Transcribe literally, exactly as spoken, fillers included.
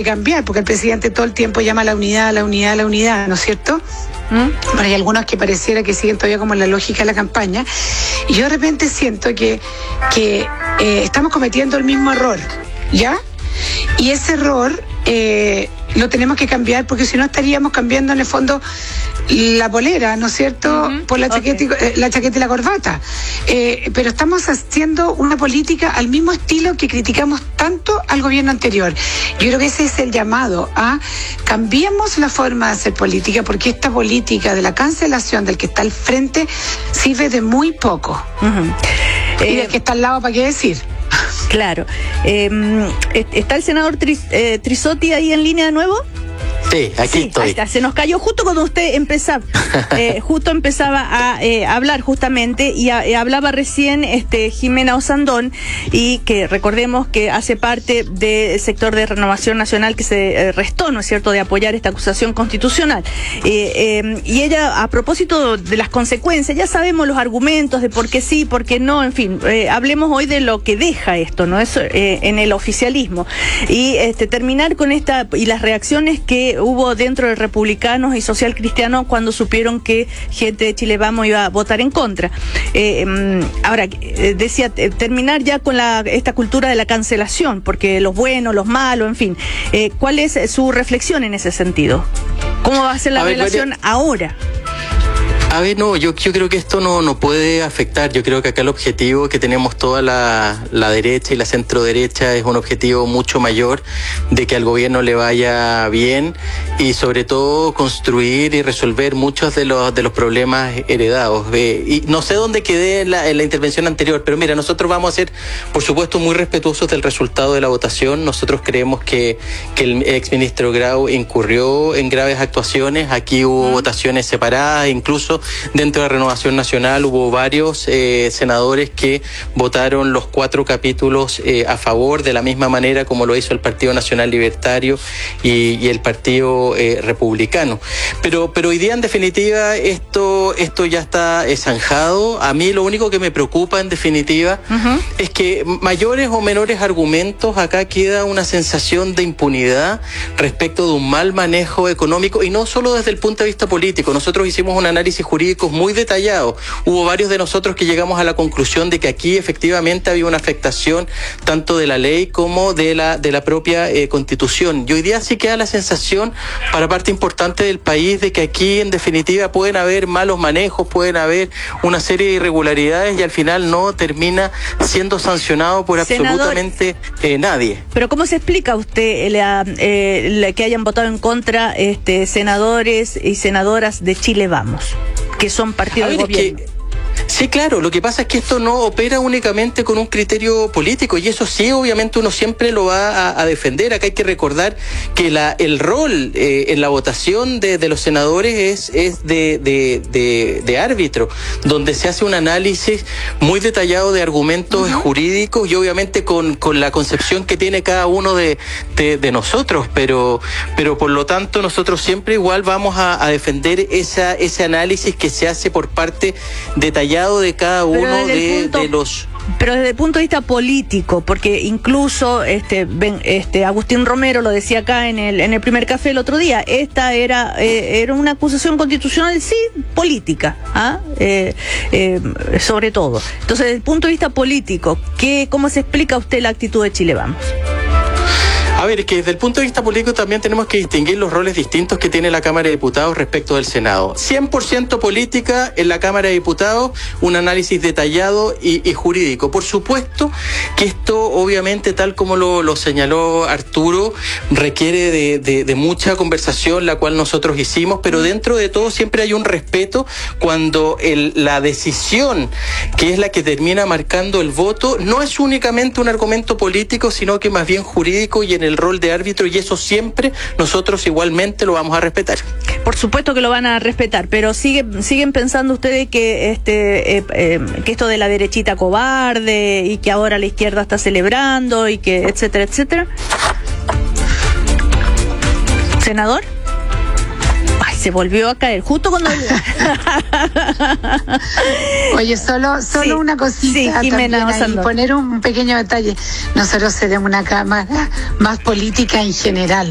que cambiar, porque el presidente todo el tiempo llama a la unidad, a la unidad, a la unidad, ¿no es cierto? ¿Mm? Bueno, hay algunos que pareciera que siguen todavía como en la lógica de la campaña, y yo de repente siento que, que eh, estamos cometiendo el mismo error, ¿ya? Y ese error eh, lo tenemos que cambiar, porque si no estaríamos cambiando en el fondo la polera, ¿no es cierto?, uh-huh. por la chaqueta, okay. y, la chaqueta y la corbata. Eh, pero estamos haciendo una política al mismo estilo que criticamos tanto al gobierno anterior. Yo creo que ese es el llamado a cambiemos la forma de hacer política, porque esta política de la cancelación del que está al frente sirve de muy poco. Uh-huh. Y del eh, que está al lado, ¿para qué decir? Claro. Eh, ¿Está el senador Tris, eh, Trisotti ahí en línea de nuevo? Sí, aquí sí, estoy. Ahí está. Se nos cayó justo cuando usted empezaba, eh, justo empezaba a eh, hablar justamente, y a, eh, hablaba recién este Jimena Osandón, y que recordemos que hace parte del sector de Renovación Nacional que se eh, restó, ¿no es cierto?, de apoyar esta acusación constitucional. Eh, eh, y ella, a propósito de las consecuencias, ya sabemos los argumentos de por qué sí, por qué no, en fin, eh, hablemos hoy de lo que deja esto, ¿no? Eso, eh, en el oficialismo. Y este terminar con esta, y las reacciones que hubo dentro de republicanos y social cristianos cuando supieron que gente de Chile Vamos iba a votar en contra. Eh, ahora, eh, decía, eh, terminar ya con la esta cultura de la cancelación, porque los buenos, los malos, en fin. Eh, ¿Cuál es su reflexión en ese sentido? ¿Cómo va a ser la a relación ver, ahora? A ver, no, yo, yo creo que esto no, no puede afectar. Yo creo que acá el objetivo que tenemos toda la, la derecha y la centro derecha es un objetivo mucho mayor, de que al gobierno le vaya bien, y sobre todo construir y resolver muchos de los de los problemas heredados. Eh, y no sé dónde quedé en la, en la intervención anterior, pero mira, nosotros vamos a ser, por supuesto, muy respetuosos del resultado de la votación. Nosotros creemos que, que el exministro Grau incurrió en graves actuaciones. Aquí hubo mm. votaciones separadas, incluso dentro de Renovación Nacional hubo varios eh, senadores que votaron los cuatro capítulos eh, a favor, de la misma manera como lo hizo el Partido Nacional Libertario y, y el Partido eh, Republicano. Pero, pero hoy día, en definitiva, esto, esto ya está eh, zanjado. A mí lo único que me preocupa, en definitiva, uh-huh. es que mayores o menores argumentos, acá queda una sensación de impunidad respecto de un mal manejo económico, y no solo desde el punto de vista político. Nosotros hicimos un análisis jurídicos muy detallados. Hubo varios de nosotros que llegamos a la conclusión de que aquí efectivamente había una afectación tanto de la ley como de la de la propia eh, Constitución. Y hoy día sí queda la sensación para parte importante del país de que aquí en definitiva pueden haber malos manejos, pueden haber una serie de irregularidades, y al final no termina siendo sancionado por Senador, absolutamente eh, nadie. Pero ¿cómo se explica usted la, eh, la que hayan votado en contra este senadores y senadoras de Chile Vamos, que son partidos de gobierno? Que, sí, claro, lo que pasa es que esto no opera únicamente con un criterio político, y eso sí, obviamente uno siempre lo va a, a defender. Acá hay que recordar que la, el rol eh, en la votación de, de los senadores es, es de, de, de, de árbitro, donde se hace un análisis muy detallado de argumentos uh-huh. jurídicos, y obviamente con, con la concepción que tiene cada uno de, de, de nosotros, pero, pero por lo tanto nosotros siempre igual vamos a, a defender esa, ese análisis que se hace por parte detallado de cada uno de, punto, de los... Pero desde el punto de vista político, porque incluso este, ben, este Agustín Romero lo decía acá en el en el primer café el otro día, esta era eh, era una acusación constitucional, sí, política, ¿ah? eh, eh, sobre todo. Entonces, desde el punto de vista político, ¿qué, ¿cómo se explica usted la actitud de Chile Vamos? A ver, es que desde el punto de vista político también tenemos que distinguir los roles distintos que tiene la Cámara de Diputados respecto del Senado. cien por ciento política en la Cámara de Diputados, un análisis detallado y, y jurídico. Por supuesto que esto, obviamente, tal como lo, lo señaló Arturo, requiere de, de, de mucha conversación, la cual nosotros hicimos, pero dentro de todo siempre hay un respeto cuando el, la decisión, que es la que termina marcando el voto, no es únicamente un argumento político, sino que más bien jurídico y en el rol de árbitro, y eso siempre nosotros igualmente lo vamos a respetar. Por supuesto que lo van a respetar, pero sigue, siguen pensando ustedes que este eh, eh, que esto de la derechita cobarde, y que ahora la izquierda está celebrando, y que etcétera, etcétera. ¿Senador? Ay, se volvió a caer justo cuando... Oye, solo solo sí, una cosita sí, Jimena, también ahí, poner un pequeño detalle. Nosotros seremos una cámara más política en general.